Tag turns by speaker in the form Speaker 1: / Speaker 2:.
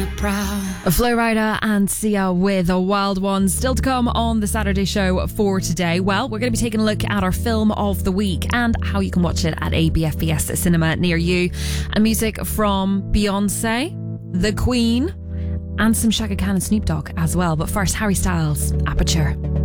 Speaker 1: Flo Rida and Sia with a Wild One. Still to come on the Saturday show for today. Well, we're going to be taking a look at our film of the week and how you can watch it at a BFBS cinema near you. And music from Beyonce, The Queen, and some Shaka Khan and Snoop Dogg as well. But first, Harry Styles, Aperture.